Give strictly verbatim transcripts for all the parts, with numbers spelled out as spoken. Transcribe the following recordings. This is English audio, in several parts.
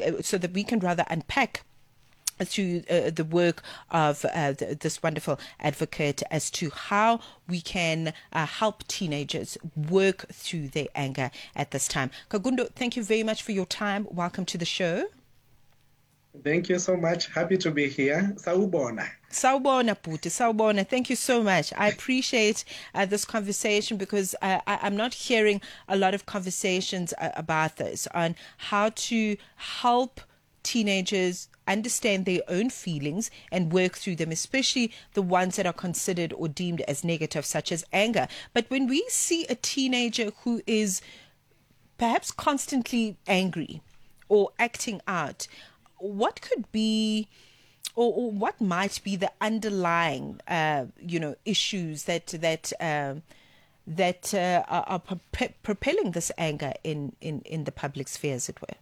uh, so that we can rather unpack through uh, the work of uh, th- this wonderful advocate as to how we can uh, help teenagers work through their anger at this time. Kagundo, thank you very much for your time. Welcome to the show. Thank you so much. Happy to be here. Sawubona. Sawubona, Puti. Sawubona. Thank you so much. I appreciate uh, this conversation because uh, I, I'm not hearing a lot of conversations uh, about this on how to help teenagers understand their own feelings and work through them, especially the ones that are considered or deemed as negative, such as anger. But when we see a teenager who is perhaps constantly angry or acting out, what could be or, or what might be the underlying uh, you know issues that that um, that uh, are, are pro- propelling this anger in, in, in the public sphere, as it were?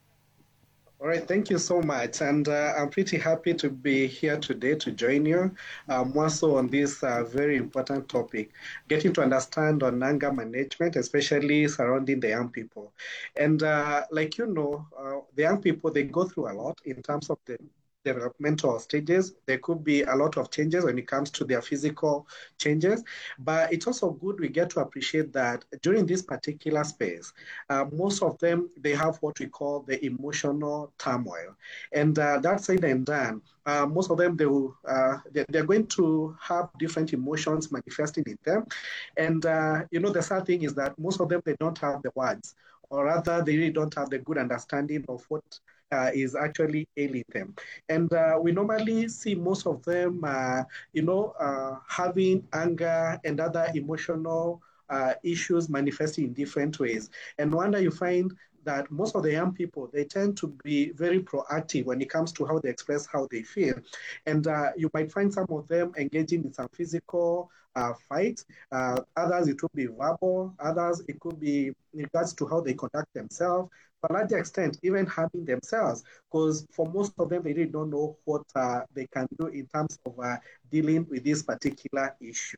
All right, thank you so much. And uh, I'm pretty happy to be here today to join you, uh, more so on this uh, very important topic, getting to understand on anger management, especially surrounding the young people. And uh, like you know, uh, the young people, they go through a lot in terms of the developmental stages. There could be a lot of changes when it comes to their physical changes, but it's also good we get to appreciate that during this particular space, uh, most of them, they have what we call the emotional turmoil. And uh, that said and done, uh, most of them, they will, uh, they, they're going to have different emotions manifesting in them. And, uh, you know, the sad thing is that most of them, they don't have the words, or rather, they really don't have the good understanding of what uh, is actually ailing them. And uh, we normally see most of them, uh, you know, uh, having anger and other emotional uh, issues manifesting in different ways. And wonder you find that most of the young people, they tend to be very proactive when it comes to how they express how they feel. And uh, you might find some of them engaging in some physical uh, fights. Uh, others, it could be verbal. Others, it could be in regards to how they conduct themselves. To a large extent, even harming themselves, because for most of them, they really don't know what uh, they can do in terms of uh, dealing with this particular issue.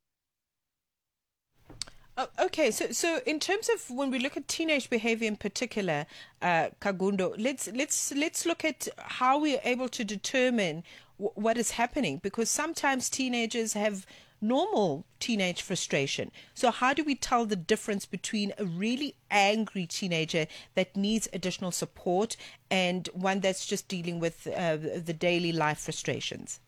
Oh, okay, so so in terms of when we look at teenage behavior in particular, uh, Kagundo, let's let's let's look at how we are able to determine w- what is happening, because sometimes teenagers have normal teenage frustration. So how do we tell the difference between a really angry teenager that needs additional support and one that's just dealing with uh, the daily life frustrations?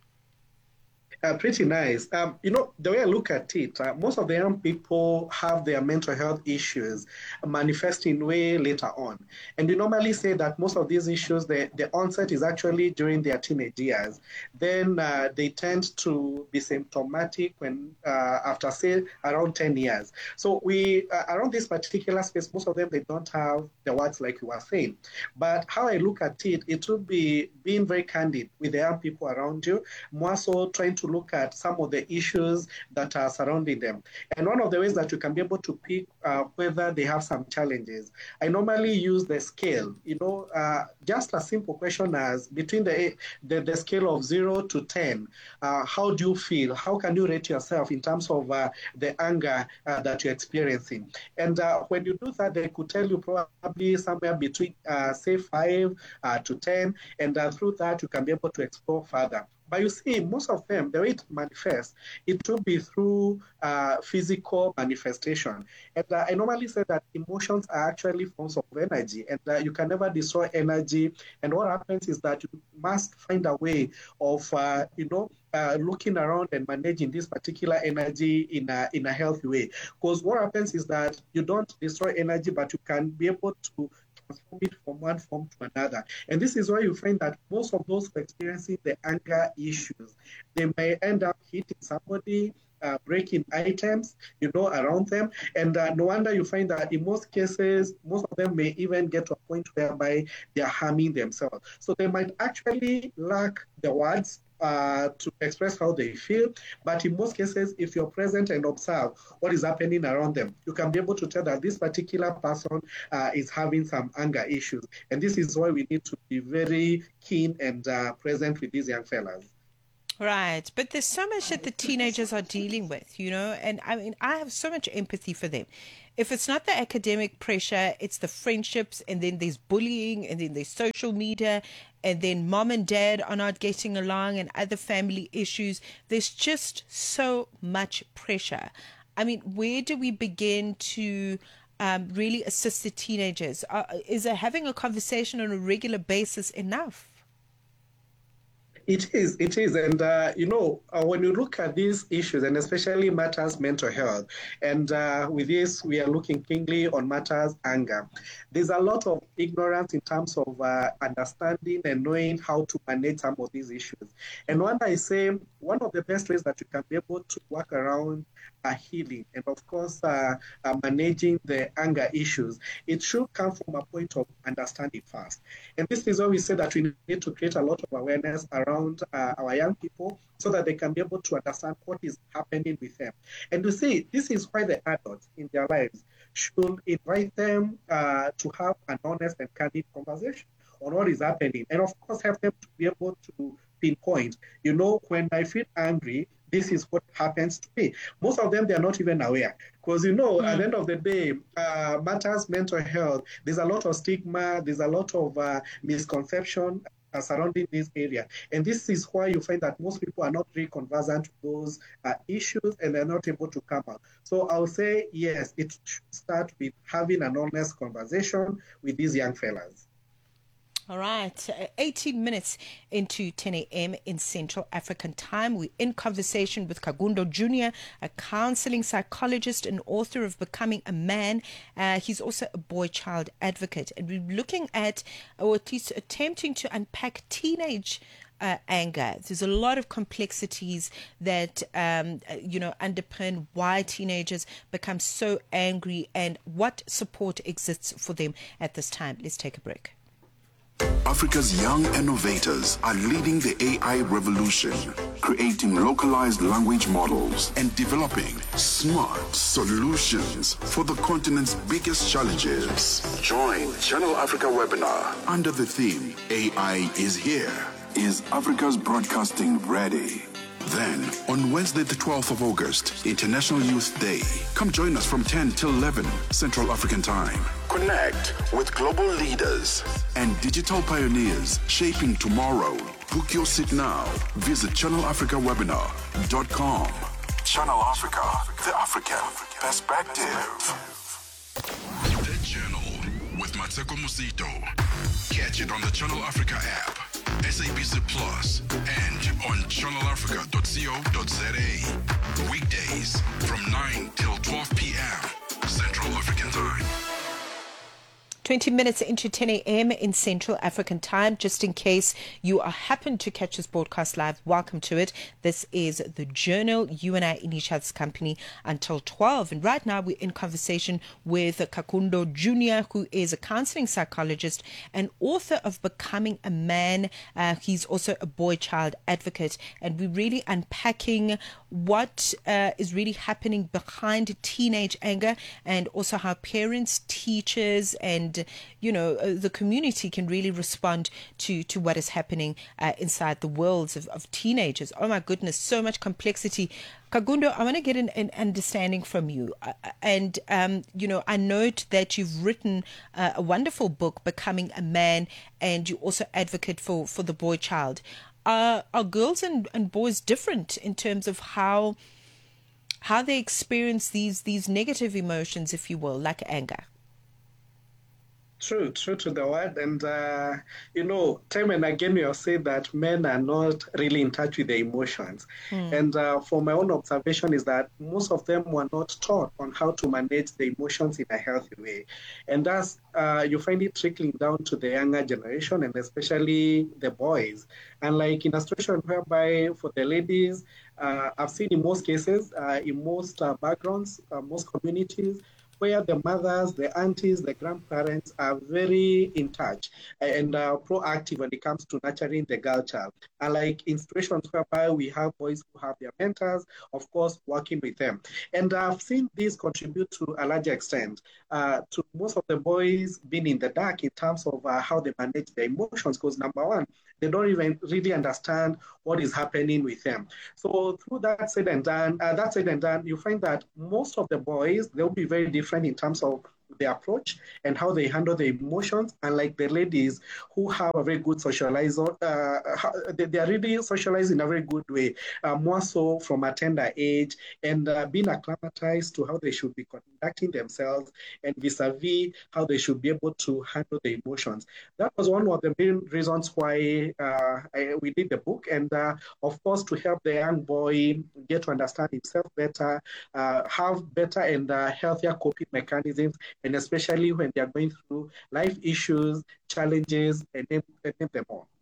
Uh, pretty nice. Um, you know, the way I look at it, uh, most of the young people have their mental health issues manifesting way later on. And we normally say that most of these issues, the, the onset is actually during their teenage years. Then uh, they tend to be symptomatic when uh, after, say, around ten years. So we, uh, around this particular space, most of them, they don't have the words like you were saying. But how I look at it, it would be being very candid with the young people around you, more so trying to look at some of the issues that are surrounding them. And one of the ways that you can be able to pick uh, whether they have some challenges, I normally use the scale, you know, uh, just a simple question as between the, the, the scale of zero to ten, uh, how do you feel? How can you rate yourself in terms of uh, the anger uh, that you're experiencing? And uh, when you do that, they could tell you probably somewhere between, uh, say, five uh, to ten, and uh, through that, you can be able to explore further. But you see, most of them, the way it manifests, it will be through uh, physical manifestation. And uh, I normally say that emotions are actually forms of energy, and uh, you can never destroy energy. And what happens is that you must find a way of, uh, you know, uh, looking around and managing this particular energy in a, in a healthy way. Because what happens is that you don't destroy energy, but you can be able to transform it from one form to another. And this is why you find that most of those who are experiencing the anger issues, they may end up hitting somebody, uh, breaking items, you know, around them. And uh, no wonder you find that in most cases, most of them may even get to a point whereby they are harming themselves. So they might actually lack the words uh, to express how they feel. But in most cases, if you're present and observe what is happening around them, you can be able to tell that this particular person uh, is having some anger issues. And this is why we need to be very keen and uh, present with these young fellas. Right. But there's so much that the teenagers are dealing with, you know, and I mean, I have so much empathy for them. If it's not the academic pressure, it's the friendships, and then there's bullying, and then there's social media, and then mom and dad are not getting along, and other family issues. There's just so much pressure. I mean, where do we begin to um, really assist the teenagers? Uh, is uh, having a conversation on a regular basis enough? It is, it is. And, uh, you know, uh, when you look at these issues, and especially matters mental health, and uh, with this, we are looking keenly on matters anger. There's a lot of ignorance in terms of uh, understanding and knowing how to manage some of these issues. And when I say one of the best ways that you can be able to work around uh, healing and, of course, uh, uh, managing the anger issues, it should come from a point of understanding first. And this is why we say that we need to create a lot of awareness around uh, our young people so that they can be able to understand what is happening with them. And you see, this is why the adults in their lives should invite them uh, to have an honest and candid conversation on what is happening. And of course, have them to be able to pinpoint, you know, when I feel angry, this is what happens to me. Most of them, they are not even aware. Because, you know, mm. at the end of the day, uh, matters mental health, there's a lot of stigma, there's a lot of uh, misconception uh, surrounding this area. And this is why you find that most people are not really conversant with those uh, issues, and they're not able to come out. So I'll say, yes, it should start with having an honest conversation with these young fellas. All right, uh, eighteen minutes into ten a.m. in Central African time. We're in conversation with Kagundo Junior, a counseling psychologist and author of Becoming a Man. Uh, he's also a boy-child advocate. And we're looking at, or at least attempting to unpack teenage Uh, anger. There's a lot of complexities that um, you know underpin why teenagers become so angry and what support exists for them at this time. Let's take a break. Africa's young innovators are leading the A I revolution, creating localized language models and developing smart solutions for the continent's biggest challenges. Join Channel Africa webinar under the theme A I is here. Is Africa's broadcasting ready? Then, on Wednesday, the twelfth of August, International Youth Day, come join us from ten till eleven Central African Time. Connect with global leaders and digital pioneers shaping tomorrow. Book your seat now. Visit channel africa webinar dot com. Channel Africa, the African perspective. The Journal with Mateko Musito. Catch it on the Channel Africa app, S A B C Plus, and on channel africa dot co dot za. Weekdays from nine till twelve p.m. Central African Time. twenty minutes into ten a.m. in Central African Time. Just in case you are happen to catch this broadcast live, welcome to it. This is The Journal. You and I in each other's company until twelve. And right now we're in conversation with Kagundo Junior, who is a counseling psychologist and author of Becoming a Man. Uh, he's also a boy-child advocate. And we're really unpacking what uh, is really happening behind teenage anger, and also how parents, teachers, and you know uh, the community can really respond to to what is happening uh, inside the worlds of, of teenagers. Oh my goodness, so much complexity. Kagundo, I want to get an, an understanding from you, uh, and um, you know I note that you've written uh, a wonderful book, Becoming a Man, and you also advocate for for the boy child. Uh, are girls and, and boys different in terms of how how they experience these these negative emotions, if you will, like anger? True, true to the word. And, uh, you know, time and again, we have said that men are not really in touch with their emotions. Mm. And uh, for my own observation is that most of them were not taught on how to manage the emotions in a healthy way. And thus, uh, you find it trickling down to the younger generation, and especially the boys. And like in a situation whereby for the ladies, uh, I've seen in most cases, uh, in most uh, backgrounds, uh, most communities, where the mothers, the aunties, the grandparents are very in touch and uh, proactive when it comes to nurturing the girl child. Unlike in situations whereby we have boys who have their mentors, of course, working with them. And I've seen this contribute to a large extent uh, to most of the boys being in the dark in terms of uh, how they manage their emotions, because number one, they don't even really understand what is happening with them. So through that said and done, uh, that said and done, you find that most of the boys, they'll be very different in terms of their approach and how they handle their emotions, unlike the ladies who have a very good socializer. Uh, they, they are really socialized in a very good way, uh, more so from a tender age, and uh, being acclimatized to how they should be conducting themselves and vis-a-vis how they should be able to handle the emotions. That was one of the main reasons why uh, I, we did the book, and uh, of course to help the young boy get to understand himself better, uh, have better and uh, healthier coping mechanisms, and especially when they are going through life issues, challenges, and name, and name them all.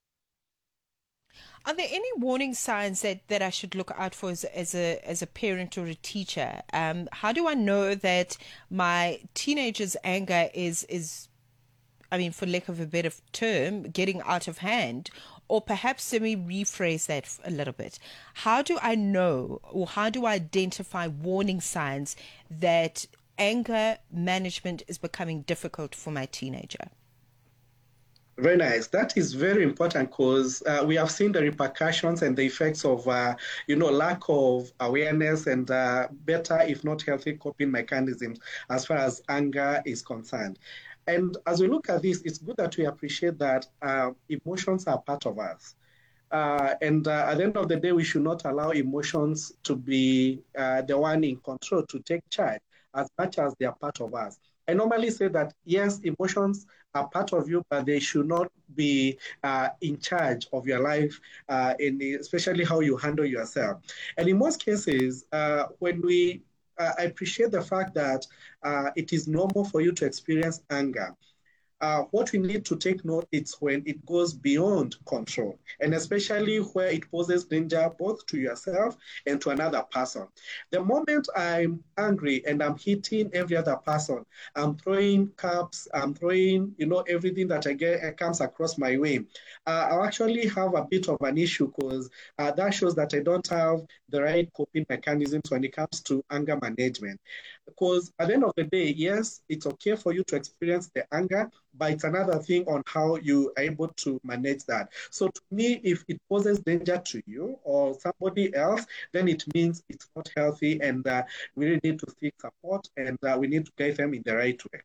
Are there any warning signs that, that I should look out for as, as a as a parent or a teacher? Um, how do I know that my teenager's anger is is, I mean, for lack of a better term, getting out of hand? Or perhaps let me rephrase that a little bit. How do I know, or how do I identify warning signs that anger management is becoming difficult for my teenager? Very nice. That is very important because uh, we have seen the repercussions and the effects of, uh, you know, lack of awareness and uh, better, if not healthy, coping mechanisms as far as anger is concerned. And as we look at this, it's good that we appreciate that uh, emotions are part of us. Uh, and uh, at the end of the day, we should not allow emotions to be uh, the one in control, to take charge as much as they are part of us. I normally say that, yes, emotions are part of you, but they should not be uh, in charge of your life, uh, in the, especially how you handle yourself. And in most cases, uh, when we, uh, I appreciate the fact that uh, it is normal for you to experience anger. Uh, what we need to take note is when it goes beyond control, and especially where it poses danger both to yourself and to another person. The moment I'm angry and I'm hitting every other person, I'm throwing cups, I'm throwing, you know, everything that I get comes across my way, uh, I actually have a bit of an issue because uh, that shows that I don't have the right coping mechanisms when it comes to anger management. Because at the end of the day, yes, it's okay for you to experience the anger, but it's another thing on how you are able to manage that. So to me, if it poses danger to you or somebody else, then it means it's not healthy, and uh, we really need to seek support, and uh, we need to guide them in the right way.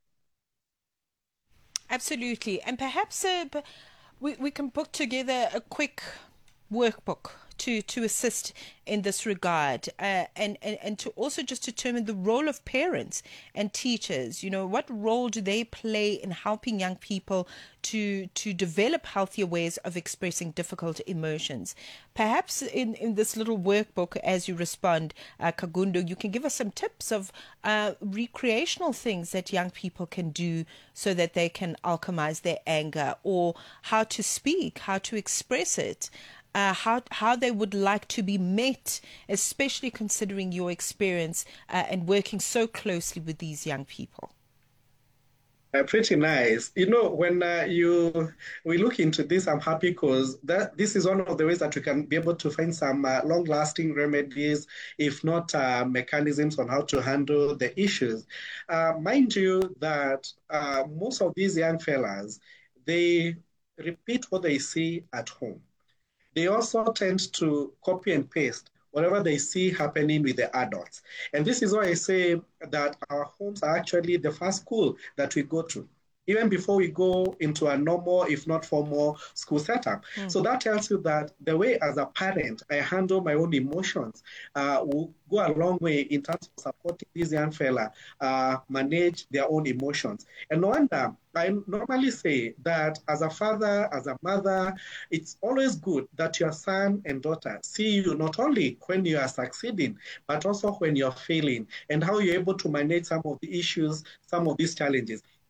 Absolutely. And perhaps uh, we, we can put together a quick workbook to, to assist in this regard, uh, and, and, and to also just determine the role of parents and teachers. You know, what role do they play in helping young people to to develop healthier ways of expressing difficult emotions? Perhaps in, in this little workbook, as you respond, uh, Kagundo, you can give us some tips of uh, recreational things that young people can do so that they can alchemize their anger, or how to speak, how to express it. Uh, how how they would like to be met, especially considering your experience uh, and working so closely with these young people. Uh, pretty nice. You know, when uh, you we look into this, I'm happy because that this is one of the ways that we can be able to find some uh, long-lasting remedies, if not uh, mechanisms on how to handle the issues. Uh, mind you that uh, most of these young fellas, they repeat what they see at home. They also tend to copy and paste whatever they see happening with the adults. And this is why I say that our homes are actually the first school that we go to, even before we go into a normal, if not formal, school setup. Mm. So that tells you that the way as a parent I handle my own emotions uh, will go a long way in terms of supporting these young fella uh, manage their own emotions. And no wonder, I normally say that as a father, as a mother, it's always good that your son and daughter see you not only when you are succeeding, but also when you're failing, and how you're able to manage some of the issues, some of these challenges.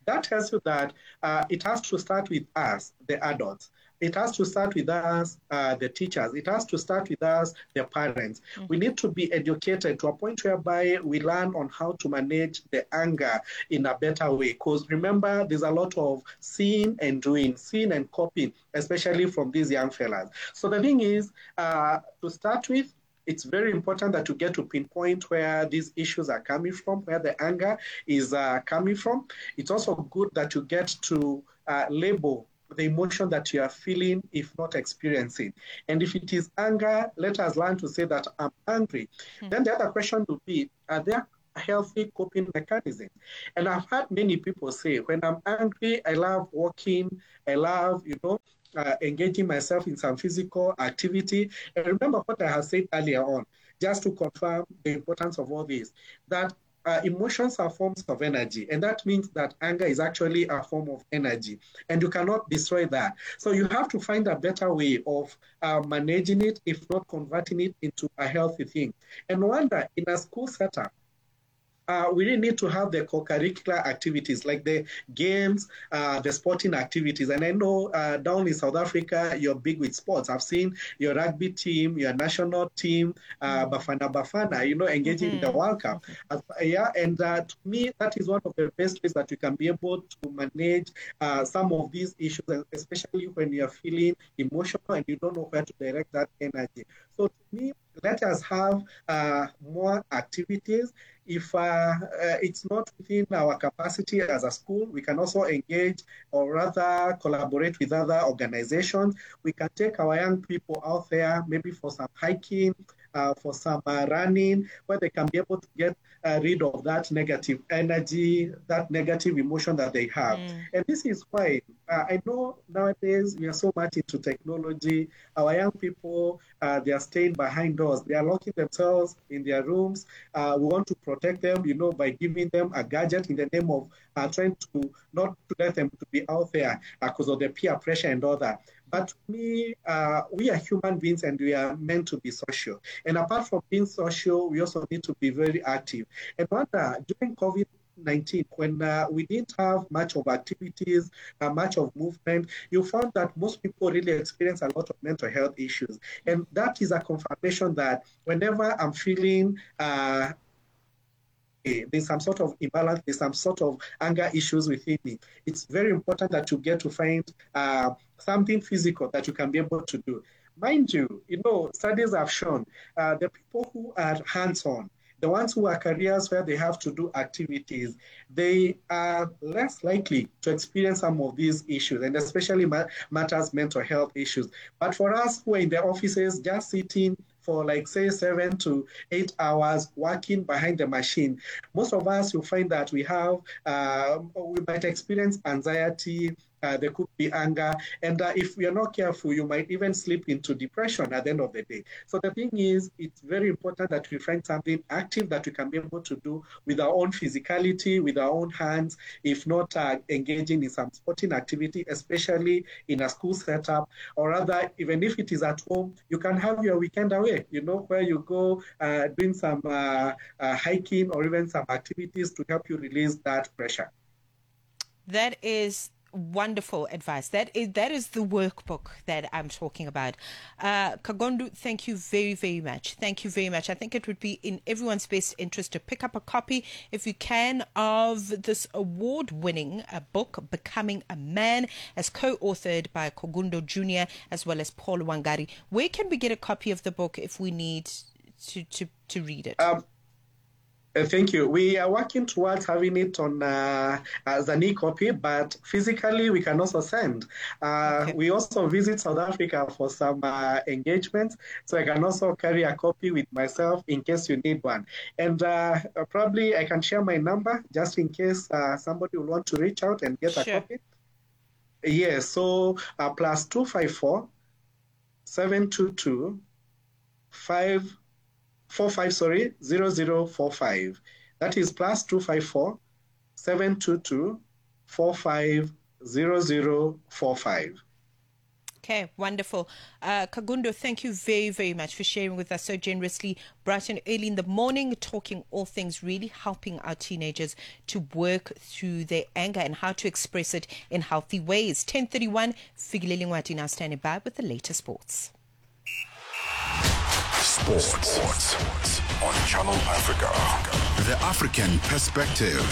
That tells you that uh, it has to start with us, the adults. It has to start with us, uh, the teachers. It has to start with us, the parents. Mm-hmm. We need to be educated to a point whereby we learn on how to manage the anger in a better way. Because remember, there's a lot of seeing and doing, seeing and copying, especially from these young fellas. So the thing is, uh, to start with, it's very important that you get to pinpoint where these issues are coming from, where the anger is uh, coming from. It's also good that you get to uh, label the emotion that you are feeling, if not experiencing. And if it is anger, let us learn to say that I'm angry. Mm-hmm. Then the other question would be, are there healthy coping mechanisms? And I've heard many people say, when I'm angry, I love walking, I love, you know, uh, engaging myself in some physical activity. And remember what I have said earlier on, just to confirm the importance of all this, that Uh, emotions are forms of energy, and that means that anger is actually a form of energy, and you cannot destroy that. So you have to find a better way of uh, managing it, if not converting it into a healthy thing. And no wonder in a school setup, Uh, we really need to have the co-curricular activities like the games, uh, the sporting activities. And I know uh, down in South Africa, you're big with sports. I've seen your rugby team, your national team, uh, Bafana Bafana, you know, engaging mm-hmm. in the World Cup. Mm-hmm. Uh, yeah, and uh, to me, that is one of the best ways that you can be able to manage uh, some of these issues, especially when you're feeling emotional and you don't know where to direct that energy. So to me, let us have uh, more activities. If uh, uh, it's not within our capacity as a school, we can also engage or rather collaborate with other organizations. We can take our young people out there, maybe for some hiking, uh, for some uh, running, where they can be able to get uh, rid of that negative energy, that negative emotion that they have. Mm. And this is why uh, I know nowadays we are so much into technology. Our young people, uh, they are staying behind doors. They are locking themselves in their rooms. Uh, we want to protect them, you know, by giving them a gadget in the name of uh, trying to not to let them to be out there because uh, of the peer pressure and all that. But to me, uh, we are human beings and we are meant to be social. And apart from being social, we also need to be very active. And wonder, during COVID nineteen, when uh, we didn't have much of activities, uh, much of movement, you found that most people really experience a lot of mental health issues. And that is a confirmation that whenever I'm feeling uh, there's some sort of imbalance, there's some sort of anger issues within me, it's very important that you get to find uh, something physical that you can be able to do. Mind you, you know, studies have shown uh, the people who are hands-on, the ones who are careers where they have to do activities, they are less likely to experience some of these issues, and especially ma- matters mental health issues. But for us who are in the offices, just sitting for like, say, seven to eight hours working behind the machine, most of us, you'll find that we have, uh, we might experience anxiety, uh, there could be anger, and uh, if we are not careful, you might even slip into depression at the end of the day. So the thing is, it's very important that we find something active that we can be able to do with our own physicality, with our own hands, if not uh, engaging in some sporting activity, especially in a school setup, or rather, even if it is at home, you can have your weekend away, you know, where you go uh, doing some uh, uh, hiking or even some activities to help you release that pressure. That is wonderful advice. That is that is the workbook that I'm talking about. Uh, Kagondu, thank you very, very much. Thank you very much. I think it would be in everyone's best interest to pick up a copy, if you can, of this award-winning uh, book, Becoming a Man, as co-authored by Kagondu Junior as well as Paul Wangari. Where can we get a copy of the book if we need to to, to read it? Um, Uh, thank you. We are working towards having it on uh, as an e-copy, but physically we can also send. Uh, okay. We also visit South Africa for some uh, engagements, so I can also carry a copy with myself in case you need one. And uh, probably I can share my number just in case uh, somebody will want to reach out and get sure. a copy. Yes, yeah, so uh, plus two five four, seven two two, five. Four five sorry zero zero four five. That is plus two five four seven two two four five zero zero four five. Okay. Okay, wonderful. Uh, Kagundo, thank you very, very much for sharing with us so generously, bright and early in the morning, talking all things really helping our teenagers to work through their anger and how to express it in healthy ways. ten thirty-one, Figileli Ngwati now standing by with the latest sports. Sports, Sports on Channel Africa. The African Perspective.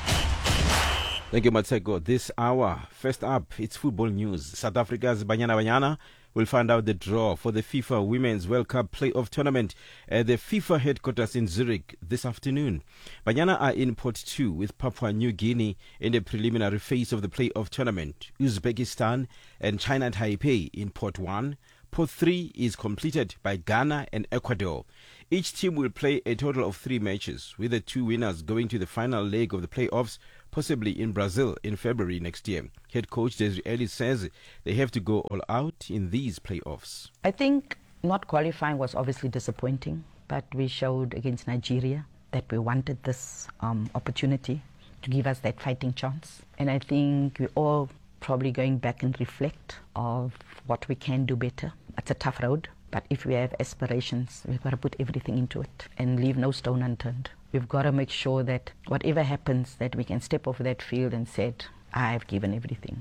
Thank you, Matseko. This hour, first up, it's football news. South Africa's Banyana Banyana will find out the draw for the FIFA Women's World Cup playoff tournament at the FIFA headquarters in Zurich this afternoon. Banyana are in pot two with Papua New Guinea in the preliminary phase of the playoff tournament. Uzbekistan and China Taipei in pot one. Pot three is completed by Ghana and Ecuador. Each team will play a total of three matches, with the two winners going to the final leg of the playoffs, possibly in Brazil in February next year. Head coach Desiree Ellis says they have to go all out in these playoffs. I think not qualifying was obviously disappointing, but we showed against Nigeria that we wanted this um, opportunity to give us that fighting chance. And I think we're all probably going back and reflect of what we can do better. It's a tough road, but if we have aspirations, we've got to put everything into it and leave no stone unturned. We've got to make sure that whatever happens, that we can step off that field and say, I've given everything.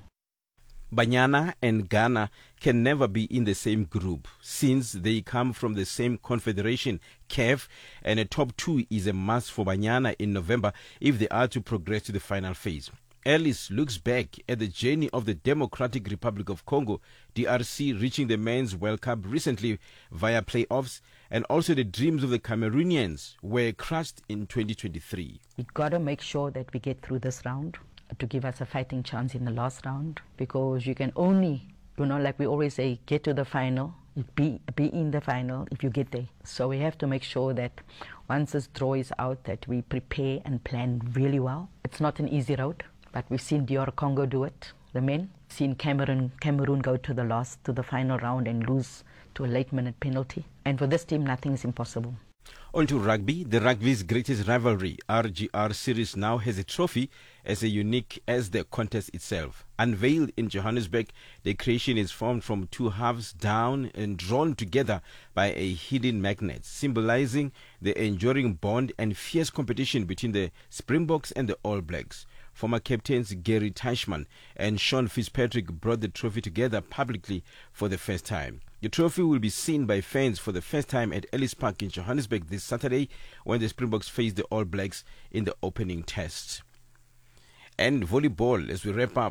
Banyana and Ghana can never be in the same group since they come from the same confederation, C A F, and a top two is a must for Banyana in November if they are to progress to the final phase. Ellis looks back at the journey of the Democratic Republic of Congo, D R C, reaching the Men's World Cup recently via playoffs, and also the dreams of the Cameroonians were crushed in twenty twenty-three. We've got to make sure that we get through this round to give us a fighting chance in the last round, because you can only, you know, like we always say, get to the final, be, be in the final if you get there. So we have to make sure that once this draw is out, that we prepare and plan really well. It's not an easy road. But we've seen D R Congo do it, the men. Seen Cameroon, Cameroon go to the last, to the final round and lose to a late-minute penalty. And for this team, nothing is impossible. On to rugby. The rugby's greatest rivalry, R G R Series, now has a trophy as unique as the contest itself. Unveiled in Johannesburg, the creation is formed from two halves down and drawn together by a hidden magnet, symbolizing the enduring bond and fierce competition between the Springboks and the All Blacks. Former captains Gary Teichmann and Sean Fitzpatrick brought the trophy together publicly for the first time. The trophy will be seen by fans for the first time at Ellis Park in Johannesburg this Saturday when the Springboks face the All Blacks in the opening test. And volleyball, as we wrap up,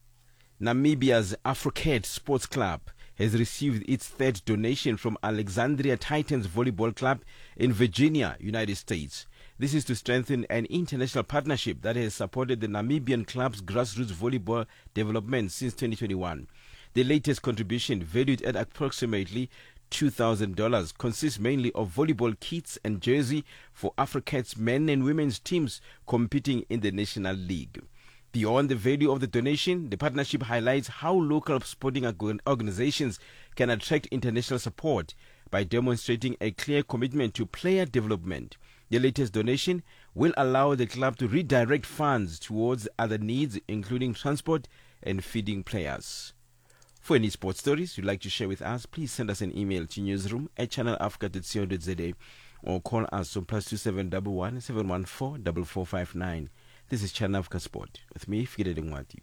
Namibia's Afrocat Sports Club has received its third donation from Alexandria Titans Volleyball Club in Virginia, United States. This is to strengthen an international partnership that has supported the Namibian club's grassroots volleyball development since twenty twenty-one. The latest contribution, valued at approximately two thousand dollars, consists mainly of volleyball kits and jersey for Afrocat's men and women's teams competing in the National League. Beyond the value of the donation, the partnership highlights how local sporting organizations can attract international support by demonstrating a clear commitment to player development. The latest donation will allow the club to redirect funds towards other needs, including transport and feeding players. For any sports stories you'd like to share with us, please send us an email to newsroom at channel africa dot co dot za or call us on plus two seven one one seven one four four four five nine. This is Channel Africa Sport with me, Figileli Ngwati.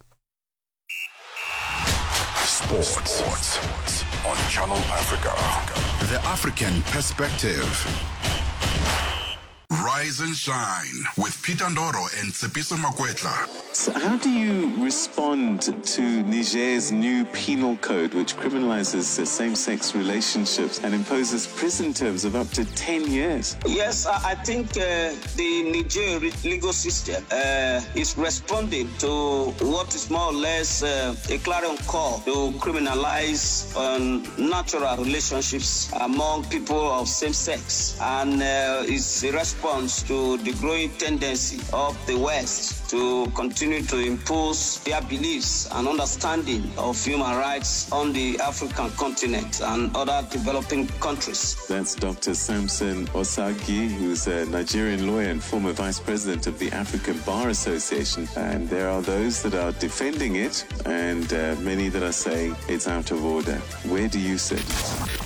Sports, Sports on Channel Africa. The African Perspective. Rise and Shine with Peter Ndoro and Tsepiso Makwetla. So how do you respond to Niger's new penal code, which criminalizes uh, same-sex relationships and imposes prison terms of up to ten years? Yes, I think uh, the Niger legal system uh, is responding to what is more or less uh, a clarion call to criminalize um, natural relationships among people of same sex, and uh, it's a response to the growing tendency of the West to continue to impose their beliefs and understanding of human rights on the African continent and other developing countries. That's Doctor Samson Osagie, who's a Nigerian lawyer and former vice president of the African Bar Association. And there are those that are defending it and uh, many that are saying it's out of order. Where do you sit?